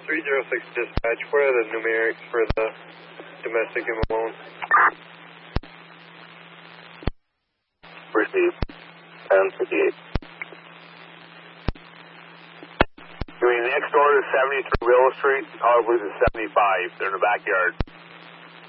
306 dispatch, what are the numerics for the domestic in Malone? Received. 1058. Doing next door to 73 Willow Street. All I believe is 75. They're in the backyard.